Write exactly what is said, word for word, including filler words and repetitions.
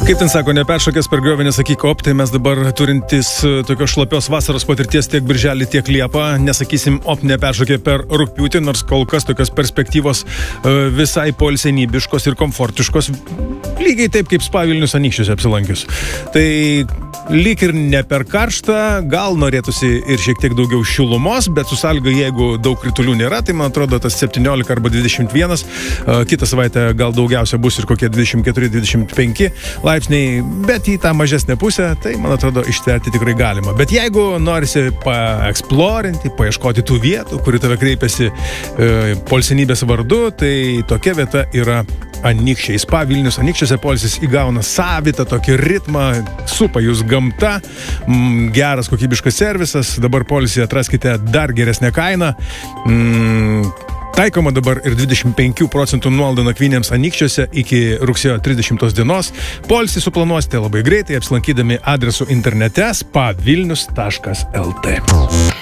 Kaip ten sako, neperšokęs per griovį, nesakyk op, tai mes dabar turintys tokios šlapios vasaros patirties tiek birželį, tiek liepą, nesakysim op, neperšokė per rugpjūtį, nors kol kas tokios perspektyvos visai poilsenybiškos ir komfortiškos, lygiai taip kaip Spa Vilnius Anykščiuose apsilankius. Tai lyg ir ne per karšta, gal norėtųsi ir šiek tiek daugiau šilumos, bet su sąlyga, jeigu daug kritulių nėra, tai man atrodo tas septyniolika arba dvidešimt vienas, kitą savaitę gal daugiausia bus ir kokie dvidešimt keturi dvidešimt penki laipsniai, bet į tą mažesnę pusę, tai man atrodo ištverti tikrai galima. Bet jeigu norisi paeksplorinti, paieškoti tų vietų, kuri tave kreipiasi e, poilsenybės vardu, tai tokia vieta yra Anykščiai. Spa Vilnius Anykščiuose poilsis įgauna savitą tokį ritmą, supa jūs gamta, mm, geras kokybiškas servisas, dabar poilsį atraskite dar geresnę kainą. Mm, taikoma dabar ir dvidešimt penkių procentų nuolaida nakvynėms Anykščiuose iki rugsėjo trisdešimtos dienos. Poilsį suplanuosite labai greitai, apsilankydami adresu internete spa vilnius taškas lt.